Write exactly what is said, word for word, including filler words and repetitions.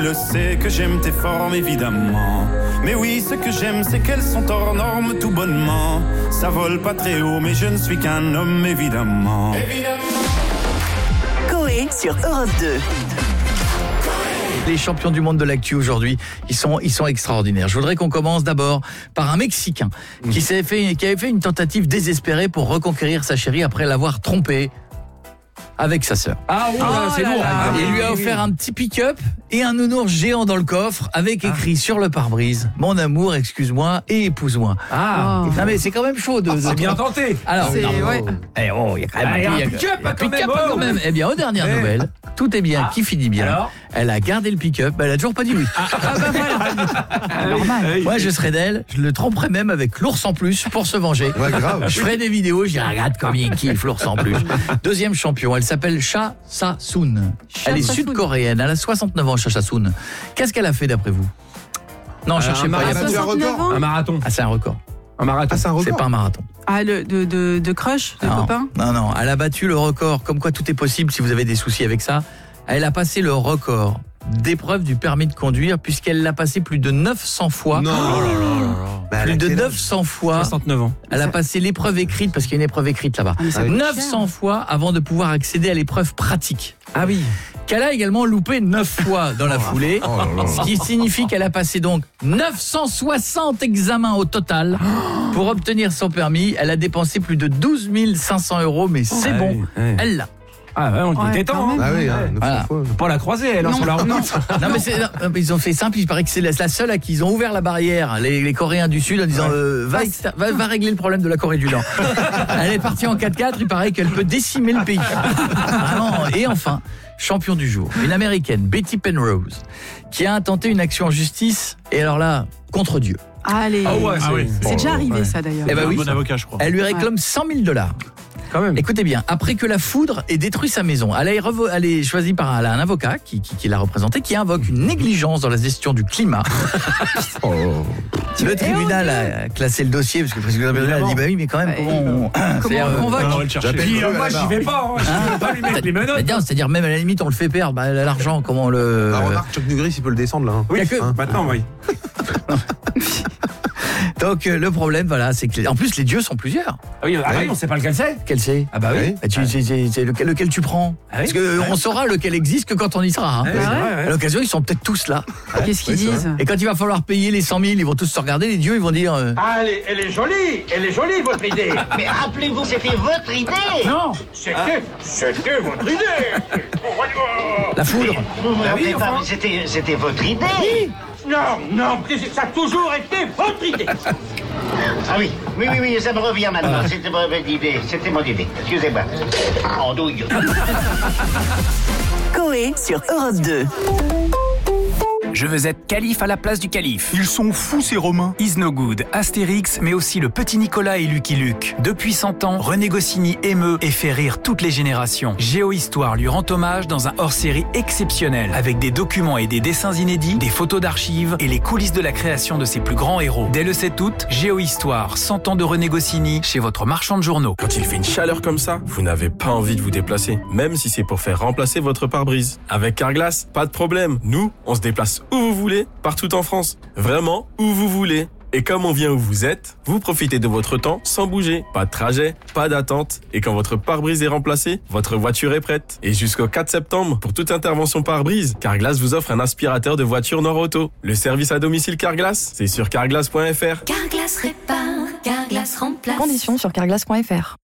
Le sais que j'aime tes formes évidemment. Mais oui, ce que j'aime c'est qu'elles sont hors normes tout bonnement. Ça vole pas très haut mais je ne suis qu'un homme évidemment. Évidemment. Coé sur Europe deux. Les champions du monde de l'actu aujourd'hui, ils sont, ils sont extraordinaires. Je voudrais qu'on commence d'abord par un Mexicain qui, s'est fait, qui avait fait une tentative désespérée pour reconquérir sa chérie après l'avoir trompée avec sa sœur. Ah oui, oh c'est lourd. Ah, il lui a offert un petit pick-up et un nounours géant dans le coffre avec écrit ah. sur le pare-brise « Mon amour, excuse-moi et épouse-moi ». Ah. Non mais c'est quand même chaud de... de c'est bien tenté. Alors, c'est, ouais. eh, oh, il y a quand même ah, un, un pick-up, un quand, pick-up même, quand même. Eh bien, aux dernières eh. nouvelles, tout est bien, ah. qui finit bien. Alors elle a gardé le pick-up, mais elle a toujours pas dit oui. Ah, ah bah voilà. Normal. Moi, je serais d'elle, je le tromperais même avec l'ours en plus pour se venger. Ouais, grave. Je ferais des vidéos, je dirais regarde comme il kiffe l'ours en plus. Deuxième champion, elle s'appelle Cha Sa-soon. Elle est sud-coréenne, elle a soixante-neuf ans, Cha Sa-soon. Qu'est-ce qu'elle a fait d'après vous? Non, euh, cherchez pas. Elle a battu un record. Un marathon. Ah, c'est un record. Un marathon. Ah, c'est un record. C'est pas un marathon. Ah, le, de, de, de crush, de non, copain? Non, non, elle a battu le record. Comme quoi tout est possible si vous avez des soucis avec ça. Elle a passé le record d'épreuve du permis de conduire puisqu'elle l'a passé plus de neuf cents fois. Non, oh là là là là. Bah, plus de neuf cents fois. soixante-neuf ans. Elle a passé l'épreuve écrite parce qu'il y a une épreuve écrite là-bas. Ah, neuf cents fois avant de pouvoir accéder à l'épreuve pratique. Ah oui. Qu'elle a également loupé neuf fois dans la foulée, oh là là. Ce qui signifie qu'elle a passé donc neuf cent soixante examens au total pour obtenir son permis. Elle a dépensé plus de douze mille cinq cents euros, mais c'est ouais, bon, ouais. Elle l'a. Ah ouais, on ouais, était temps. Hein. Ah oui, hein, voilà. fois. Faut pas la croiser, elle, hein, sur la route. Non, mais c'est, non, ils ont fait simple, il paraît que c'est la, la seule à qui ils ont ouvert la barrière, les, les Coréens du Sud, en disant ouais. euh, va, va, va régler le problème de la Corée du Nord. Elle est partie en quatre-quatre, il paraît qu'elle peut décimer le pays. Vraiment. Et enfin, champion du jour, une américaine, Betty Penrose, qui a intenté une action en justice, et alors là, contre Dieu. Allez, ah ouais, c'est, ah oui. c'est bon, déjà arrivé ouais. ça d'ailleurs. Eh ben oui, bon avocat, je crois. Elle lui réclame ouais. cent mille dollars. Quand même. Écoutez bien, après que la foudre ait détruit sa maison, elle est, revo- elle est choisie par un, un avocat qui, qui, qui l'a représenté, qui invoque une négligence dans la gestion du climat. oh. Le tribunal a classé le dossier, parce que le président a dit bah oui, mais quand même, comment on, comment on convoque euh, Moi, j'y vais pas, hein, je vais pas lui mettre les menottes. Hein. C'est-à-dire, même à la limite, on le fait perdre, bah, l'argent, comment le. Ah, remarque, Chuck Norris, il peut le descendre là. Hein. Oui, que... hein. Maintenant, oui. Donc euh, le problème, voilà, c'est que en plus les dieux sont plusieurs. Ah oui, ah oui, on sait pas lequel c'est. Quel c'est? Ah bah oui. Bah, tu, c'est, c'est, c'est lequel, lequel tu prends? Ah oui. Parce que euh, on saura lequel existe que quand on y sera. Hein. Ah oui, vrai, ouais. À l'occasion, ils sont peut-être tous là. Qu'est-ce qu'ils disent? Et quand il va falloir payer les cent mille, ils vont tous se regarder. Les dieux, ils vont dire. Euh... Ah, elle est, elle est jolie, elle est jolie votre idée. Mais rappelez-vous, c'était votre idée. Non, c'était, ah. c'était votre idée. La foudre. Vous me ah rappelez oui, pas, enfin... mais c'était, c'était votre idée. Oui. Non, non, ça a toujours été votre idée. Ah oui, oui, oui, oui, ça me revient maintenant. C'était mon idée, c'était mon idée. Excusez-moi. Andouille. Coé sur Europe deux. Je veux être calife à la place du calife. Ils sont fous ces Romains. Is No Good, Astérix, mais aussi le petit Nicolas et Lucky Luke. Depuis cent ans, René Goscinny émeut et fait rire toutes les générations. Géohistoire lui rend hommage dans un hors-série exceptionnel, avec des documents et des dessins inédits, des photos d'archives et les coulisses de la création de ses plus grands héros. Dès le sept août, Géohistoire, cent ans de René Goscinny, chez votre marchand de journaux. Quand il fait une chaleur comme ça, vous n'avez pas envie de vous déplacer, même si c'est pour faire remplacer votre pare-brise. Avec Carglass, pas de problème. Nous, on se déplace où vous voulez, partout en France. Vraiment, où vous voulez. Et comme on vient où vous êtes, vous profitez de votre temps sans bouger. Pas de trajet, pas d'attente. Et quand votre pare-brise est remplacé, votre voiture est prête. Et jusqu'au quatre septembre, pour toute intervention pare-brise, Carglass vous offre un aspirateur de voiture Nord-Auto. Le service à domicile Carglass, c'est sur carglass point f r. Carglass répare, Carglass remplace. Conditions sur carglass point f r.